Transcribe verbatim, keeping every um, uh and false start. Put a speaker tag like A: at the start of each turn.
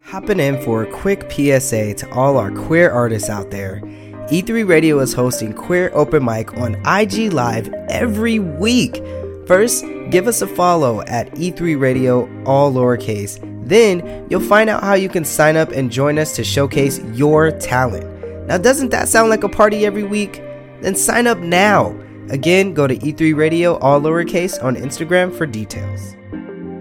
A: Hopping in for a quick P S A to all our queer artists out there. E three Radio is hosting Queer Open Mic on I G Live every week. First, give us a follow at E three Radio, all lowercase. Then, you'll find out how you can sign up and join us to showcase your talent. Now, doesn't that sound like a party every week? Then sign up now. Again, go to E three Radio, all lowercase, on Instagram for details.